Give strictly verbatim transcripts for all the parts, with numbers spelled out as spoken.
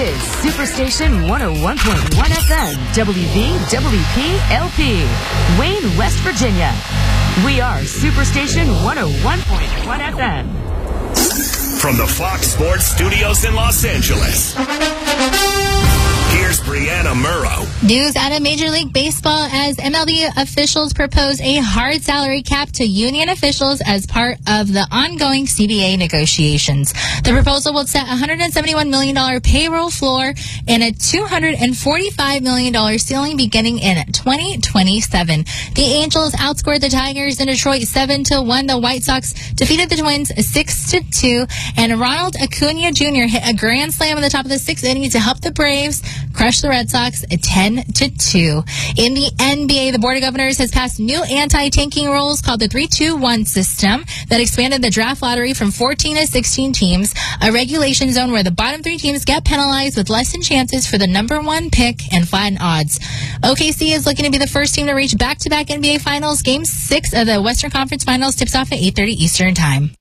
is Superstation one oh one point one F M, W V W P L P, Wayne, West Virginia. We are Superstation one oh one point one F M. From the Fox Sports Studios in Los Angeles, here's Brianna Murrow. News out of Major League Baseball as M L B officials propose a hard salary cap to union officials as part of the ongoing C B A negotiations. The proposal will set a one hundred seventy-one million dollars payroll floor and a two hundred forty-five million dollars ceiling beginning in twenty twenty-seven. The Angels outscored the Tigers in Detroit seven to one. The White Sox defeated the Twins six to two. And Ronald Acuna Junior hit a grand slam at the top of the sixth inning to help the Braves crush the Red Sox ten to two. In the N B A, the Board of Governors has passed new anti-tanking rules called the three two one system that expanded the draft lottery from fourteen to sixteen teams, a regulation zone where the bottom three teams get penalized with lessened chances for the number one pick and flattened odds. O K C is looking to be the first team to reach back-to-back N B A Finals. Game six of the Western Conference Finals tips off at eight thirty Eastern Time.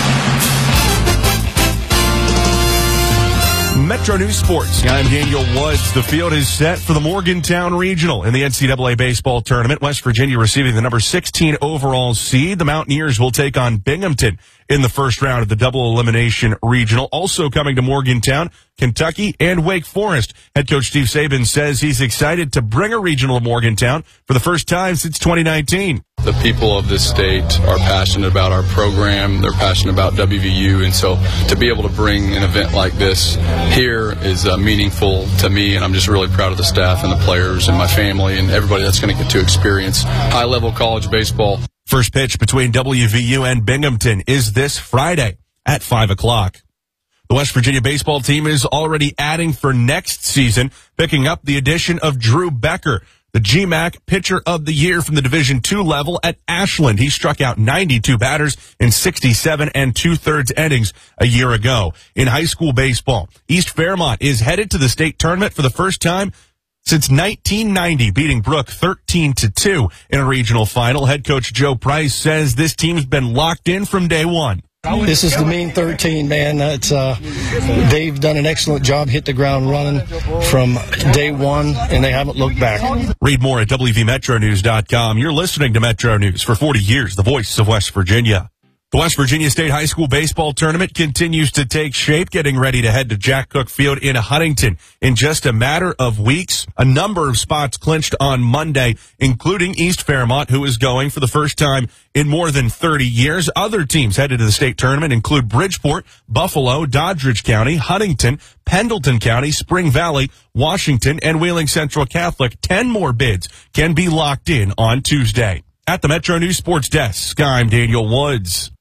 Metro News Sports. I'm Daniel Woods. The field is set for the Morgantown Regional in the N C double A baseball tournament. West Virginia receiving the number sixteen overall seed. The Mountaineers will take on Binghamton in the first round of the double elimination regional. Also coming to Morgantown, Kentucky and Wake Forest. Head coach Steve Saban says he's excited to bring a regional to Morgantown for the first time since twenty nineteen. The people of this state are passionate about our program. They're passionate about W V U. And so to be able to bring an event like this here is uh, meaningful to me. And I'm just really proud of the staff and the players and my family and everybody that's going to get to experience high-level college baseball. First pitch between W V U and Binghamton is this Friday at five o'clock. The West Virginia baseball team is already adding for next season, picking up the addition of Drew Becker, the G M A C Pitcher of the Year from the Division two level at Ashland. He struck out ninety-two batters in sixty-seven and two-thirds innings a year ago. In high school baseball, East Fairmont is headed to the state tournament for the first time since nineteen ninety, beating Brook thirteen to two in a regional final. Head coach Joe Price says this team's been locked in from day one. This is the mean thirteen, man. It's, uh, they've done an excellent job, hit the ground running from day one, and they haven't looked back. Read more at W V Metro News dot com. You're listening to Metro News for forty years, the voice of West Virginia. The West Virginia State High School Baseball Tournament continues to take shape, getting ready to head to Jack Cook Field in Huntington in just a matter of weeks. A number of spots clinched on Monday, including East Fairmont, who is going for the first time in more than thirty years. Other teams headed to the state tournament include Bridgeport, Buffalo, Doddridge County, Huntington, Pendleton County, Spring Valley, Washington, and Wheeling Central Catholic. Ten more bids can be locked in on Tuesday. At the Metro News Sports Desk, I'm Daniel Woods.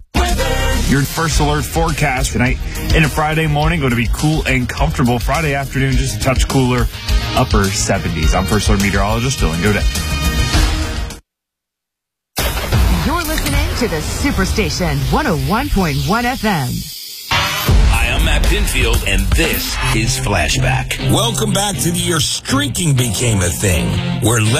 Your first alert forecast tonight and a Friday morning going to be cool and comfortable. Friday afternoon just a touch cooler, upper seventies. I'm first alert meteorologist Dylan Godet. You're listening to the Superstation one oh one point one F M. Hi, I'm Matt Pinfield, and this is Flashback. Welcome back to the year streaking became a thing, where